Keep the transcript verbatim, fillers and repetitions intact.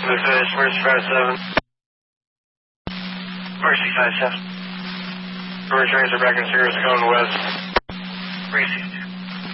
We finished, Mercy five seven. Mercy five seven. Mercy trains are back in Sirius going west. Mercy.